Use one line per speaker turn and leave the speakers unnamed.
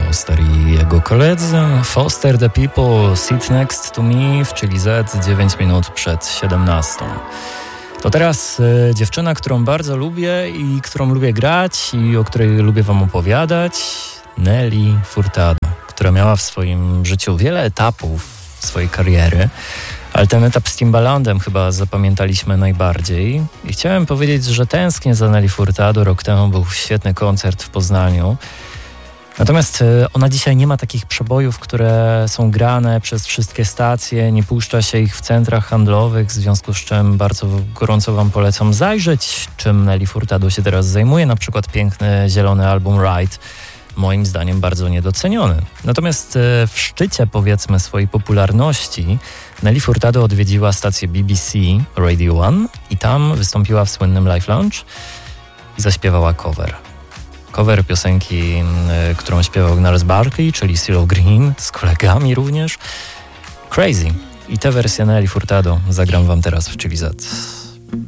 Foster i jego koledzy. Foster the People, Sit Next to Me w Chili Z 9 minut przed 17. To teraz dziewczyna, którą bardzo lubię i którą lubię grać i o której lubię wam opowiadać. Nelly Furtado, która miała w swoim życiu wiele etapów swojej kariery, ale ten etap z Timbalandem chyba zapamiętaliśmy najbardziej. I chciałem powiedzieć, że tęsknię za Nelly Furtado. Rok temu był świetny koncert w Poznaniu. Natomiast ona dzisiaj nie ma takich przebojów, które są grane przez wszystkie stacje, nie puszcza się ich w centrach handlowych, w związku z czym bardzo gorąco wam polecam zajrzeć, czym Nelly Furtado się teraz zajmuje. Na przykład piękny zielony album Ride, moim zdaniem bardzo niedoceniony. Natomiast w szczycie, powiedzmy, swojej popularności Nelly Furtado odwiedziła stację BBC Radio 1 i tam wystąpiła w słynnym Live Lounge i zaśpiewała cover piosenki, którą śpiewał Gnarls Barkley, czyli CeeLo Green, z kolegami również. Crazy. I tę wersję Nelly Furtado zagram wam teraz w Chili Z.